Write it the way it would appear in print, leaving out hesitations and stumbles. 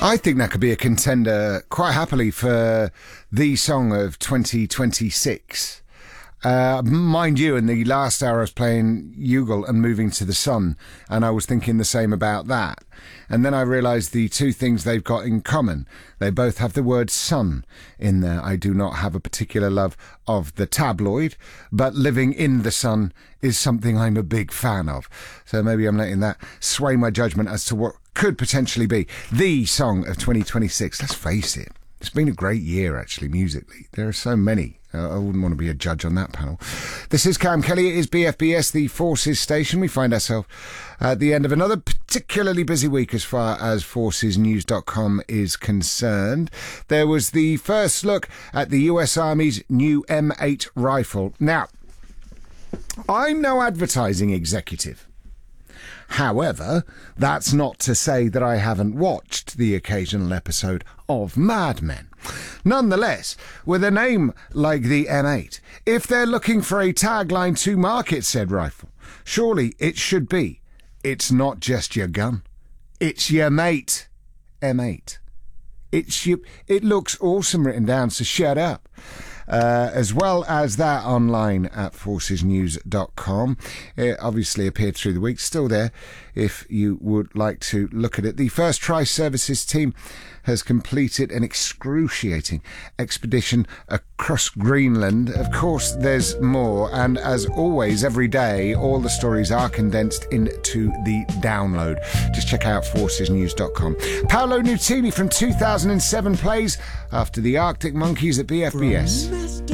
I think that could be a contender quite happily for the song of 2026. Mind you, in the last hour I was playing Youghal and Moving to the Sun, and I was thinking the same about that. And then I realised the two things they've got in common. They both have the word sun in there. I do not have a particular love of the tabloid, but living in the sun is something I'm a big fan of. So maybe I'm letting that sway my judgment as to what could potentially be the song of 2026. Let's face it, it's been a great year, actually, musically. There are so many. I wouldn't want to be a judge on that panel. This is Cam Kelly. It is BFBS, the Forces station. We find ourselves at the end of another particularly busy week as far as forcesnews.com is concerned. There was the first look at the US Army's new M8 rifle. Now, I'm no advertising executive. However, that's not to say that I haven't watched the occasional episode of Mad Men. Nonetheless, with a name like the M8, if they're looking for a tagline to market said rifle, surely it should be, it's not just your gun, it's your mate. M8. It looks awesome written down, so shut up. As well as that online at forcesnews.com. It obviously appeared through the week, still there if you would like to look at it. The First Try Services team has completed an excruciating expedition across Greenland. Of course, there's more, and as always, every day, all the stories are condensed into the download. Just check out forcesnews.com. Paolo Nutini from 2007 plays after the Arctic Monkeys at BFBS.